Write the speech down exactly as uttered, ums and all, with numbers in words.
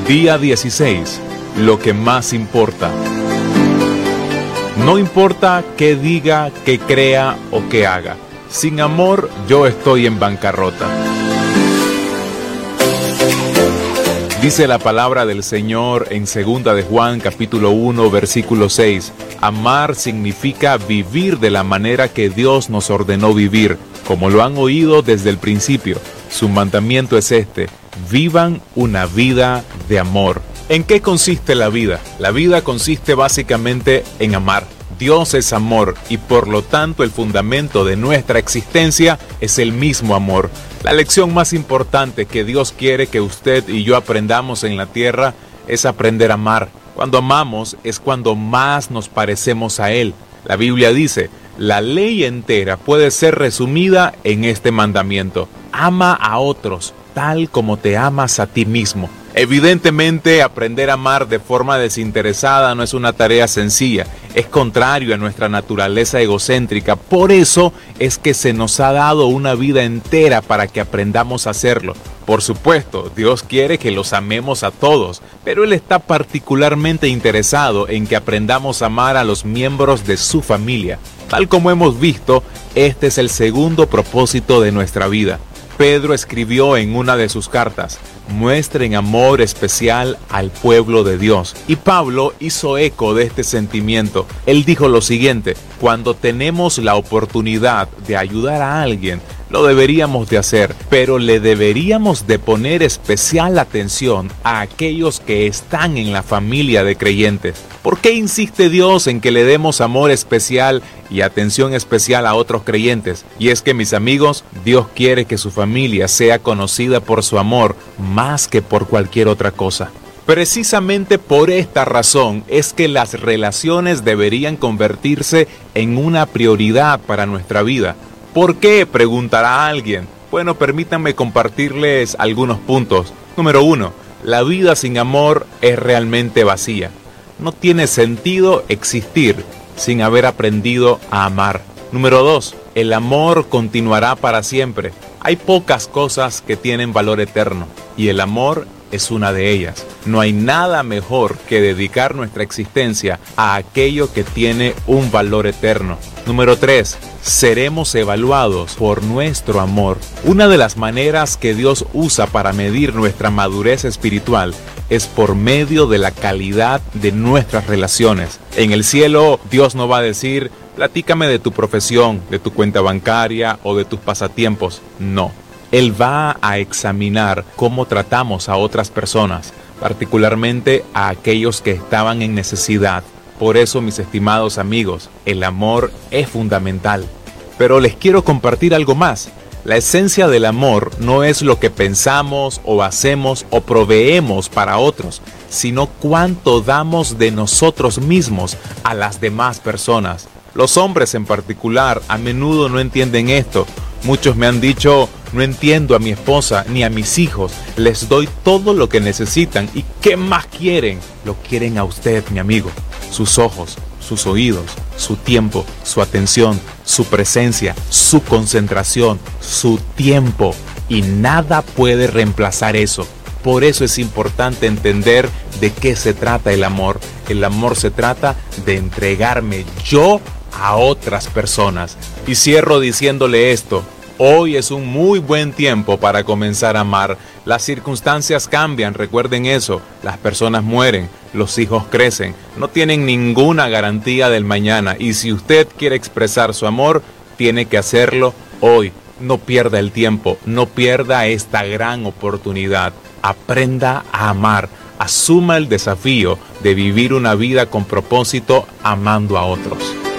Día dieciséis. Lo que más importa. No importa qué diga, qué crea o qué haga. Sin amor, yo estoy en bancarrota. Dice la palabra del Señor en segunda de Juan, capítulo uno, versículo seis. Amar significa vivir de la manera que Dios nos ordenó vivir, como lo han oído desde el principio. Su mandamiento es este: vivan una vida de amor. ¿En qué consiste la vida? La vida consiste básicamente en amar. Dios es amor y por lo tanto el fundamento de nuestra existencia es el mismo amor. La lección más importante que Dios quiere que usted y yo aprendamos en la tierra es aprender a amar. Cuando amamos es cuando más nos parecemos a Él. La Biblia dice: la ley entera puede ser resumida en este mandamiento: ama a otros tal como te amas a ti mismo. Evidentemente, aprender a amar de forma desinteresada no es una tarea sencilla, es contrario a nuestra naturaleza egocéntrica. Por eso es que se nos ha dado una vida entera para que aprendamos a hacerlo. Por supuesto, Dios quiere que los amemos a todos, pero Él está particularmente interesado en que aprendamos a amar a los miembros de su familia. Tal como hemos visto, este es el segundo propósito de nuestra vida. Pedro escribió en una de sus cartas: muestren amor especial al pueblo de Dios. Y Pablo hizo eco de este sentimiento. Él dijo lo siguiente: cuando tenemos la oportunidad de ayudar a alguien, lo deberíamos de hacer, pero le deberíamos de poner especial atención a aquellos que están en la familia de creyentes. ¿Por qué insiste Dios en que le demos amor especial y atención especial a otros creyentes? Y es que, mis amigos, Dios quiere que su familia sea conocida por su amor más que por cualquier otra cosa. Precisamente por esta razón es que las relaciones deberían convertirse en una prioridad para nuestra vida. ¿Por qué?, preguntará alguien. Bueno, permítanme compartirles algunos puntos. Número uno, la vida sin amor es realmente vacía. No tiene sentido existir sin haber aprendido a amar. Número dos, el amor continuará para siempre. Hay pocas cosas que tienen valor eterno y el amor es una de ellas. No hay nada mejor que dedicar nuestra existencia a aquello que tiene un valor eterno. Número tres, seremos evaluados por nuestro amor. Una de las maneras que Dios usa para medir nuestra madurez espiritual es por medio de la calidad de nuestras relaciones. En el cielo, Dios no va a decir: platícame de tu profesión, de tu cuenta bancaria o de tus pasatiempos. No. Él va a examinar cómo tratamos a otras personas, particularmente a aquellos que estaban en necesidad. Por eso, mis estimados amigos, el amor es fundamental. Pero les quiero compartir algo más. La esencia del amor no es lo que pensamos o hacemos o proveemos para otros, sino cuánto damos de nosotros mismos a las demás personas. Los hombres en particular a menudo no entienden esto. Muchos me han dicho: no entiendo a mi esposa ni a mis hijos, les doy todo lo que necesitan y ¿qué más quieren? Lo quieren a usted, mi amigo. Sus ojos, sus oídos, su tiempo, su atención, su presencia, su concentración, su tiempo, y nada puede reemplazar eso. Por eso es importante entender de qué se trata el amor. El amor se trata de entregarme yo a otras personas. Y cierro diciéndole esto: hoy es un muy buen tiempo para comenzar a amar. Las circunstancias cambian, recuerden eso. Las personas mueren, los hijos crecen, no tienen ninguna garantía del mañana. Y si usted quiere expresar su amor, tiene que hacerlo hoy. No pierda el tiempo, no pierda esta gran oportunidad. Aprenda a amar. Asuma el desafío de vivir una vida con propósito amando a otros.